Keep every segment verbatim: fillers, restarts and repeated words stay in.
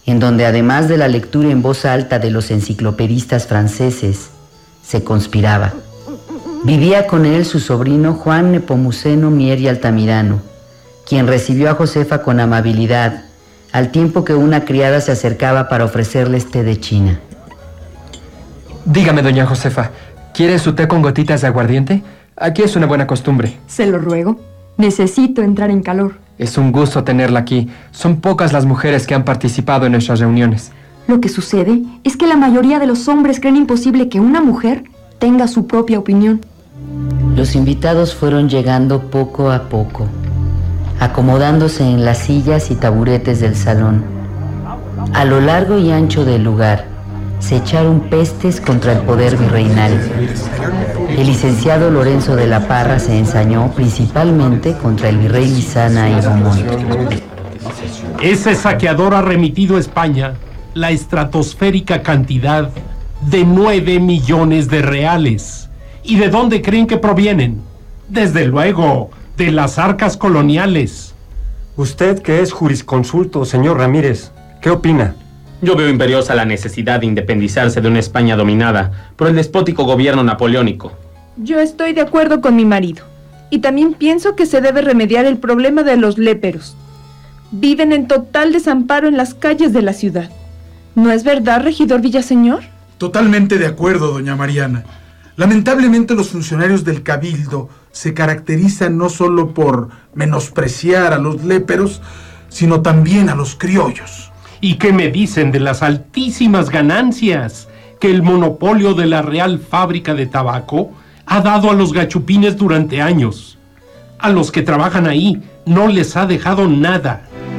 en donde además de la lectura en voz alta de los enciclopedistas franceses, se conspiraba. Vivía con él su sobrino Juan Nepomuceno Mier y Altamirano, quien recibió a Josefa con amabilidad, al tiempo que una criada se acercaba para ofrecerles té de China. Dígame, doña Josefa, ¿quiere su té con gotitas de aguardiente? Aquí es una buena costumbre. Se lo ruego. Necesito entrar en calor. Es un gusto tenerla aquí. Son pocas las mujeres que han participado en nuestras reuniones. Lo que sucede es que la mayoría de los hombres creen imposible que una mujer tenga su propia opinión. Los invitados fueron llegando poco a poco, acomodándose en las sillas y taburetes del salón. A lo largo y ancho del lugar se echaron pestes contra el poder virreinal. El licenciado Lorenzo de la Parra se ensañó principalmente contra el virrey Lizana y Beaumont. Ese saqueador ha remitido a España la estratosférica cantidad de nueve millones de reales. ¿Y de dónde creen que provienen? Desde luego, de las arcas coloniales. Usted, que es jurisconsulto, señor Ramírez, ¿qué opina? Yo veo imperiosa la necesidad de independizarse de una España dominada por el despótico gobierno napoleónico. Yo estoy de acuerdo con mi marido. Y también pienso que se debe remediar el problema de los léperos. Viven en total desamparo en las calles de la ciudad. ¿No es verdad, regidor Villaseñor? Totalmente de acuerdo, doña Mariana. Lamentablemente los funcionarios del Cabildo se caracterizan no solo por menospreciar a los léperos, sino también a los criollos. ¿Y qué me dicen de las altísimas ganancias que el monopolio de la Real Fábrica de Tabaco ha dado a los gachupines durante años? A los que trabajan ahí no les ha dejado nada.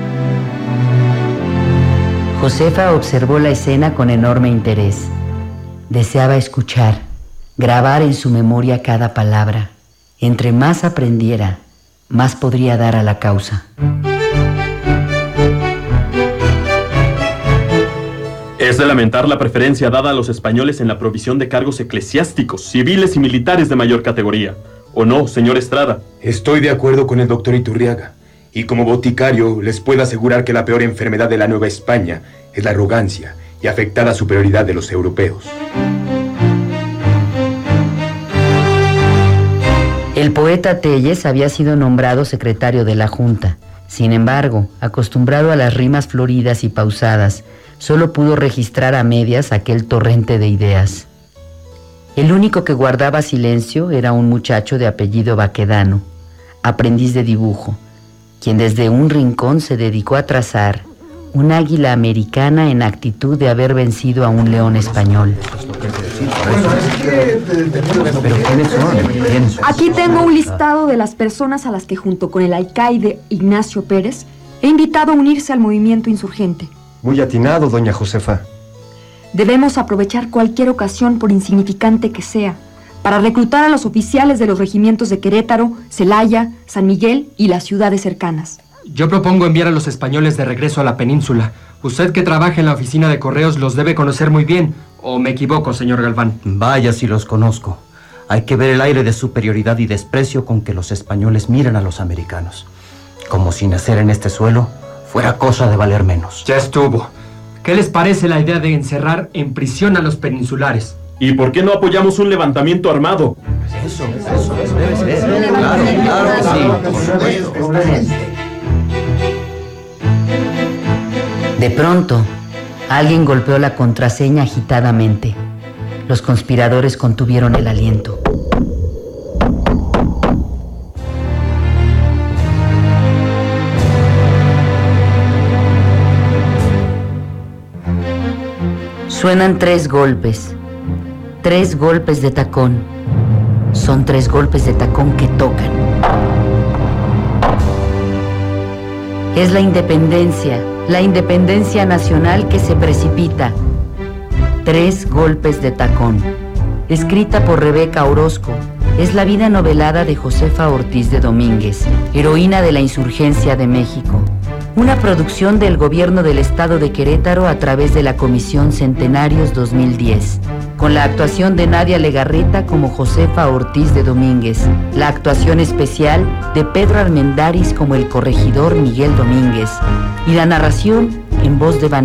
Josefa observó la escena con enorme interés. Deseaba escuchar, grabar en su memoria cada palabra. Entre más aprendiera, más podría dar a la causa. Es de lamentar la preferencia dada a los españoles en la provisión de cargos eclesiásticos, civiles y militares de mayor categoría. ¿O no, señor Estrada? Estoy de acuerdo con el doctor Iturriaga. Y como boticario, les puedo asegurar que la peor enfermedad de la Nueva España es la arrogancia y afectada superioridad de los europeos. El poeta Telles había sido nombrado secretario de la Junta. Sin embargo, acostumbrado a las rimas floridas y pausadas, solo pudo registrar a medias aquel torrente de ideas. El único que guardaba silencio era un muchacho de apellido Baquedano, aprendiz de dibujo, quien desde un rincón se dedicó a trazar un águila americana en actitud de haber vencido a un león español. ¿Pero quiénes son? Aquí tengo un listado de las personas a las que junto con el alcaide Ignacio Pérez he invitado a unirse al movimiento insurgente. Muy atinado, doña Josefa. Debemos aprovechar cualquier ocasión, por insignificante que sea, para reclutar a los oficiales de los regimientos de Querétaro, Celaya, San Miguel y las ciudades cercanas. Yo propongo enviar a los españoles de regreso a la península. Usted, que trabaja en la oficina de correos, los debe conocer muy bien. ¿O me equivoco, señor Galván? Vaya si los conozco. Hay que ver el aire de superioridad y desprecio con que los españoles miran a los americanos. Como si nacer en este suelo fuera cosa de valer menos. Ya estuvo. ¿Qué les parece la idea de encerrar en prisión a los peninsulares? ¿Y por qué no apoyamos un levantamiento armado? Eso, eso, eso debe ser. Claro, claro que sí, por supuesto. De pronto, alguien golpeó la contraseña agitadamente. Los conspiradores contuvieron el aliento. Suenan tres golpes. Tres golpes de tacón. Son tres golpes de tacón que tocan. Es la independencia, la independencia nacional que se precipita. Tres golpes de tacón. Escrita por Rebeca Orozco, es la vida novelada de Josefa Ortiz de Domínguez, heroína de la insurgencia de México. Una producción del Gobierno del Estado de Querétaro a través de la Comisión Centenarios dos mil diez, con la actuación de Nadia Legarreta como Josefa Ortiz de Domínguez, la actuación especial de Pedro Armendáriz como el corregidor Miguel Domínguez, y la narración en voz de Vanessa